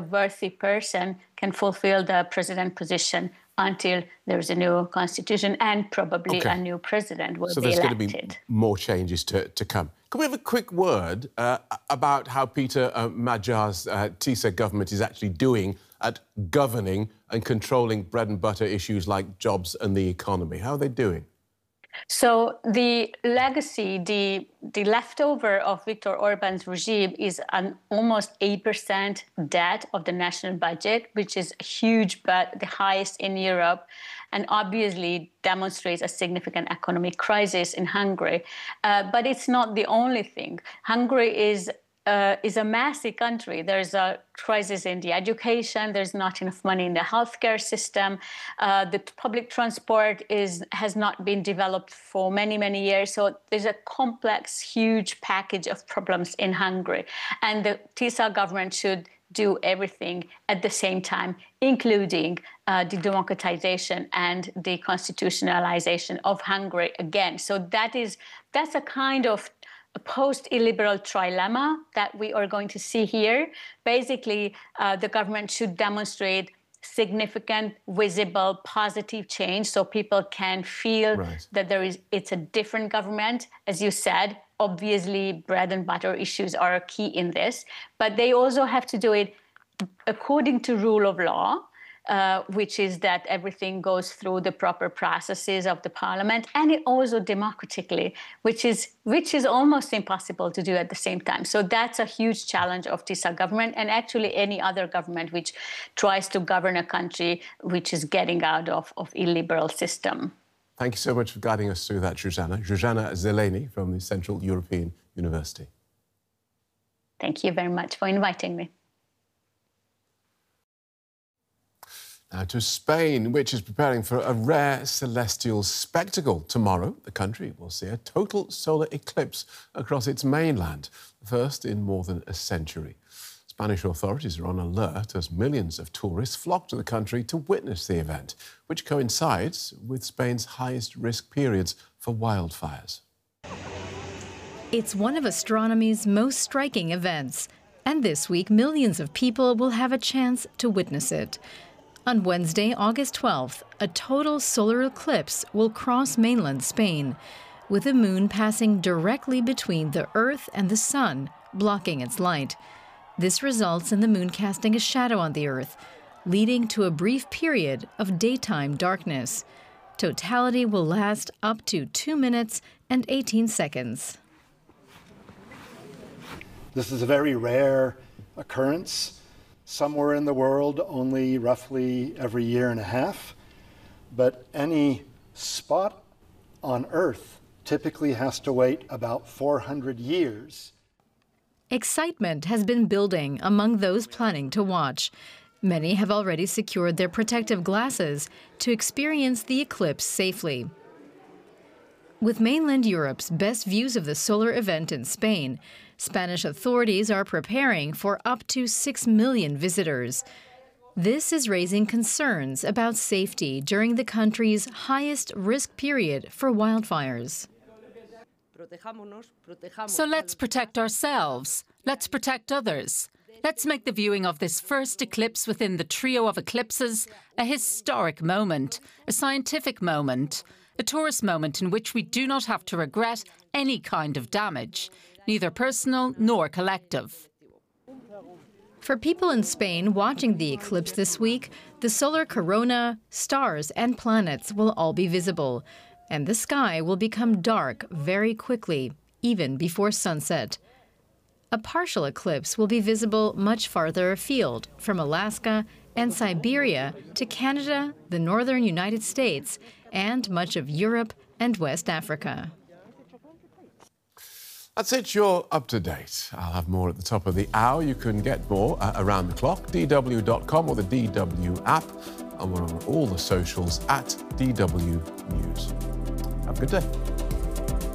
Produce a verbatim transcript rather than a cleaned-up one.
worthy person can fulfill the president position until there's a new constitution and probably okay. a new president will so be elected. So elected. there's going to be more changes to, to come. Can we have a quick word uh, about how Peter uh, Magyar's uh, TISA government is actually doing at governing and controlling bread and butter issues like jobs and the economy? How are they doing? So the legacy, the, the leftover of Viktor Orban's regime is an almost eight percent debt of the national budget, which is huge, but the highest in Europe, and obviously demonstrates a significant economic crisis in Hungary. Uh, but it's not the only thing. Hungary is Uh, is a messy country. There's a crisis in the education. There's not enough money in the healthcare system. Uh, the public transport is has not been developed for many, many years. So there's a complex, huge package of problems in Hungary. And the TISA government should do everything at the same time, including uh, the democratization and the constitutionalization of Hungary again. So that is that's a kind of a post-illiberal trilemma that we are going to see here. Basically, uh, the government should demonstrate significant, visible, positive change so people can feel right. that there is it's a different government. As you said, obviously, bread and butter issues are key in this, but they also have to do it according to rule of law, Uh, which is that everything goes through the proper processes of the parliament, and it also democratically, which is which is almost impossible to do at the same time. So that's a huge challenge of TISA government, and actually any other government which tries to govern a country which is getting out of, of illiberal system. Thank you so much for guiding us through that, Zsuzsanna. Zsuzsanna Zeleny from the Central European University. Thank you very much for inviting me. Now to Spain, which is preparing for a rare celestial spectacle. Tomorrow, the country will see a total solar eclipse across its mainland, the first in more than a century. Spanish authorities are on alert as millions of tourists flock to the country to witness the event, which coincides with Spain's highest risk periods for wildfires. It's one of astronomy's most striking events, and this week millions of people will have a chance to witness it. On Wednesday, August twelfth, a total solar eclipse will cross mainland Spain, with the moon passing directly between the Earth and the Sun, blocking its light. This results in the moon casting a shadow on the Earth, leading to a brief period of daytime darkness. Totality will last up to two minutes and eighteen seconds. This is a very rare occurrence. Somewhere in the world, only roughly every year and a half. But any spot on Earth typically has to wait about four hundred years. Excitement has been building among those planning to watch. Many have already secured their protective glasses to experience the eclipse safely. With mainland Europe's best views of the solar event in Spain, Spanish authorities are preparing for up to six million visitors. This is raising concerns about safety during the country's highest risk period for wildfires. So let's protect ourselves. Let's protect others. Let's make the viewing of this first eclipse within the trio of eclipses a historic moment, a scientific moment, a tourist moment in which we do not have to regret any kind of damage, neither personal nor collective. For people in Spain watching the eclipse this week, the solar corona, stars and planets will all be visible, and the sky will become dark very quickly, even before sunset. A partial eclipse will be visible much farther afield, from Alaska and Siberia to Canada, the northern United States, and much of Europe and West Africa. That's it, you're up to date. I'll have more at the top of the hour. You can get more uh, around the clock, D W dot com or the D W app, and we're on all the socials at D W News. Have a good day.